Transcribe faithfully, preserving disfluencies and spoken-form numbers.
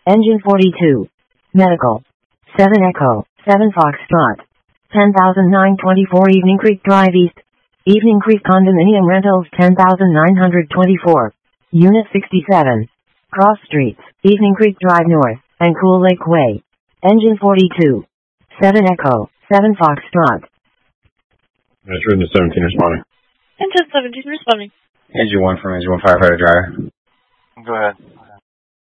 Engine forty-two. Medical. seven Echo, seven Foxtrot. ten thousand nine hundred twenty-four Evening Creek Drive East. Evening Creek Condominium Rentals ten thousand nine hundred twenty-four. Unit sixty-seven. Cross Streets, Evening Creek Drive North, and Cool Lake Way. Engine forty-two. seven Echo, seven Foxtrot. That's written to seventeen responding. Engine seventeen responding. Engine one from Engine one Firefighter Dryer. Go ahead.